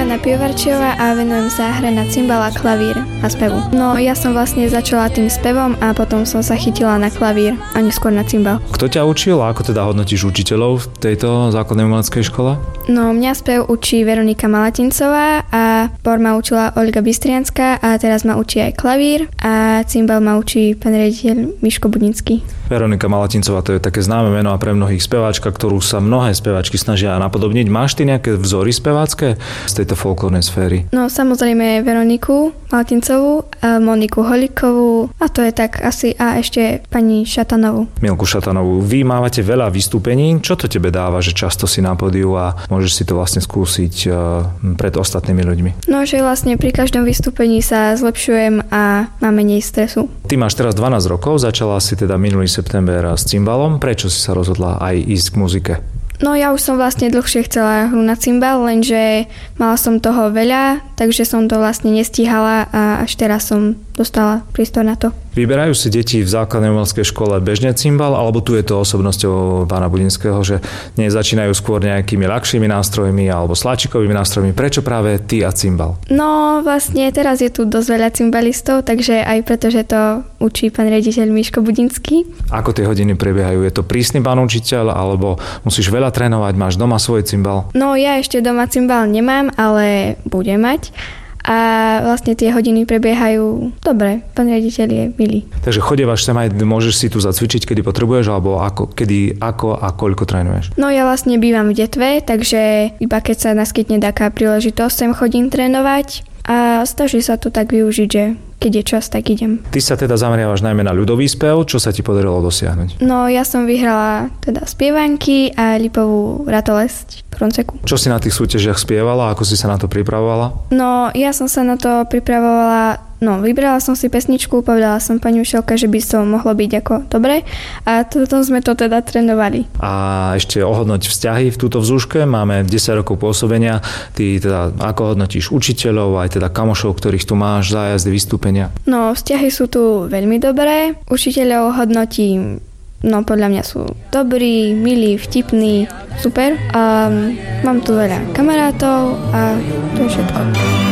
Jana Pivovarčiová a venujem sa hre na cimbal a klavír a spevu. No ja som vlastne začala tým spevom a potom som sa chytila na klavír a neskôr na cimbal. Kto ťa učil a ako teda hodnotíš učiteľov v tejto základnej umeleckej škole? No mňa spev učí Veronika Malatincová a por ma učila Olga Bystrianská a teraz ma učí aj klavír a cimbal ma učí pán riaditeľ Miško Budnický. Veronika Malatincová, to je také známe meno a pre mnohých speváčka, ktorú sa mnohé speváčky snažia napodobniť. Máš ty nejaké vzory spevácké z tejto folklórnej sféry? No samozrejme Veroniku Malatincovú, Moniku Holíkovú a to je tak asi a ešte pani Šatanovú. Milku Šatanovú, vy mávate veľa vystúpení. Čo to tebe dáva, že často si na pódiu a môžeš si to vlastne skúsiť pred ostatnými ľuďmi? No, že vlastne pri každom vystúpení sa zlepšujem a mám menej stresu. Ty máš teraz 12 rokov, začala si teda minulý september s cimbalom. Prečo si sa rozhodla aj ísť k muzike? No ja už som vlastne dlhšie chcela hru na cimbal, lenže mala som toho veľa, takže som to vlastne nestíhala a až teraz som dostala prístor na to. Vyberajú si deti v základnej umeleckej škole bežne cimbal, alebo tu je to osobnosťou pána Budinského, že nezačínajú skôr nejakými ľahšími nástrojmi alebo sláčikovými nástrojmi? Prečo práve ty a cimbal? No vlastne teraz je tu dosť veľa cimbalistov, takže aj preto, že to učí pán riaditeľ Miško Budinský. Ako tie hodiny prebiehajú? Je to prísny pán učiteľ, alebo musíš veľa trénovať, máš doma svoj cimbal? No ja ešte doma cimbal nemám, ale budem mať. A vlastne tie hodiny prebiehajú dobre, pán riaditeľ je milý. Takže chodievaš sem aj, môžeš si tu zacvičiť, kedy potrebuješ, alebo ako a koľko trénuješ? No ja vlastne bývam v Detve, takže iba keď sa naskytne taká príležitosť, sem chodím trénovať a snažím sa to tak využiť, že keď je čas, tak idem. Ty sa teda zameriavaš najmä na ľudový spev, čo sa ti podarilo dosiahnuť? No ja som vyhrala teda spievanky a lipovú ratolesť v Fronceku. Čo si na tých súťažiach spievala, ako si sa na to pripravovala? No ja som sa na to pripravovala, vybrala som si pesničku, povedala som pani učiteľka, že by som mohlo byť ako dobre a potom sme to teda trénovali. A ešte ohodnoť vzťahy v túto vzúške, máme 10 rokov pôsobenia, ty teda ako hodnotíš učiteľov, aj teda kamošov, ktorých tu máš, zájazdy, vystúpenia? No vzťahy sú tu veľmi dobré, učiteľov hodnotím, podľa mňa sú dobrí, milí, vtipní, super a mám tu veľa kamarátov a to je všetko.